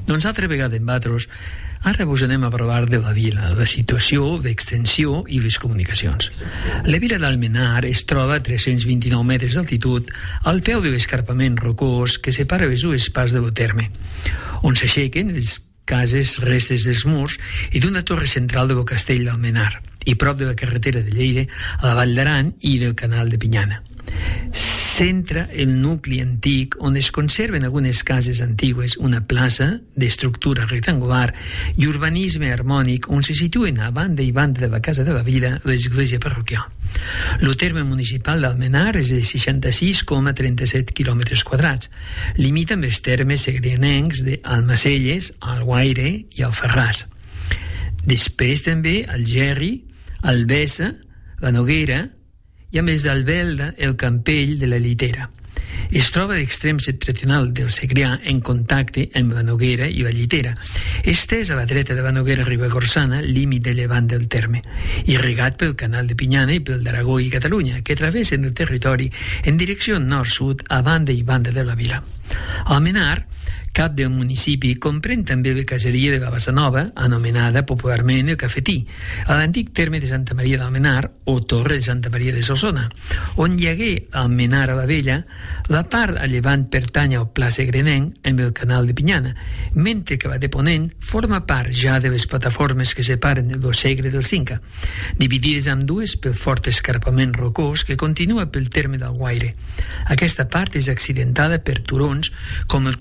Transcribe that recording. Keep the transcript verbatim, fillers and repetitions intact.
Doncs altra vegada en Batros, ara vos anem a parlar de la vila, la situació, l'extensió i les comunicacions. La vila d'Almenar es troba a tres-cents vint-i-nou metres d'altitud al peu de l'escarpament rocós que separa les dues parts del terme, on s'aixequen les cases restes dels murs i d'una torre central del castell d'Almenar, i prop de la carretera de Lleida, a la Vall d'Aran i del canal de Pinyana. Centra el nucli antic on es conserven algunes cases antigues, una plaça d'estructura rectangular i urbanisme harmònic on se situen a banda i banda de la casa de la vila l'església parroquial. El terme municipal d'Almenar és de seixanta-sis coma trenta-set quilòmetres quadrats. Limita amb els termes segrianencs d'Almacelles, Alguaire i Alfarràs. Després també Algerri, Albesa, la Noguera i a més d'Albelda, el Campell de la Llitera. Es troba a l'extrem septentrional del Segrià en contacte amb la Noguera i la Llitera, estès a la dreta de la Noguera Ribagorçana, límit de llevant del terme, irrigat pel canal de Pinyana i pel d'Aragó i Catalunya, que travessen el territori en direcció nord-sud a banda i banda de la vila. Almenar, cap del municipi, comprèn també la caseria de la Bassa Nova, anomenada popularment el Cafetí, a l'antic terme de Santa Maria d'Almenar o Torre de Santa Maria de Solsona, on hi hagué Almenar a la Vella. La part a llevant pertany al Pla Segrenenc amb el canal de Pinyana, mentre que la de Ponent forma part ja de les plataformes que separen el Segre del Cinca, dividides amb dues pel fort escarpament rocós que continua pel terme d'Alguaire. Aquesta part és accidentada per turons com el